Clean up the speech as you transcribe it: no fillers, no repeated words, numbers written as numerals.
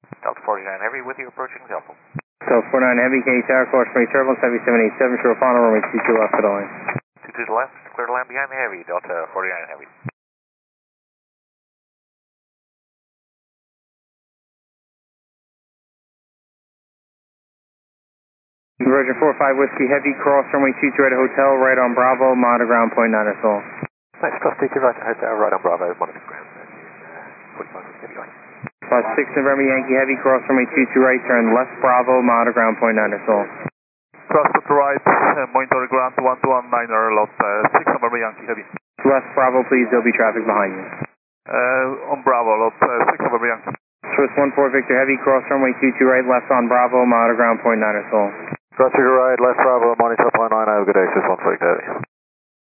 Delta 49 Heavy with you approaching Delta. Delta 49 Heavy, K Tower, course for turbulence, heavy 787, short final, runway 22 left for the line. 2 to the left, clear to land behind the Heavy, Delta 49 Heavy. Roger 45 Whiskey Heavy, cross runway 22 right at hotel, right on Bravo, monitor ground, point 9 or so. Nice, cross TQ right at hotel, right on Bravo, monitor ground. 45 Whiskey Heavy line. 6 November Yankee Heavy, cross runway 22 right, turn left Bravo, monitor ground, point 9 or so. Cross to right, monitor ground 1219er, lot 6 November Yankee Heavy. Left Bravo please, there'll be traffic behind you. On Bravo, lot 6 November Yankee. Swiss 14 Victor Heavy, cross runway 22 right, left on Bravo, monitor ground, point 9 or so. Cross to your right, left Bravo, monitor point 9, have a good day, Swiss 14 Victor Heavy.